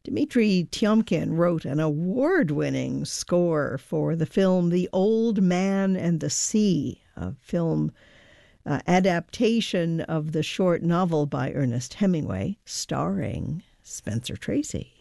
Dmitri Tiomkin wrote an award-winning score for the film The Old Man and the Sea, a film adaptation of the short novel by Ernest Hemingway, starring Spencer Tracy.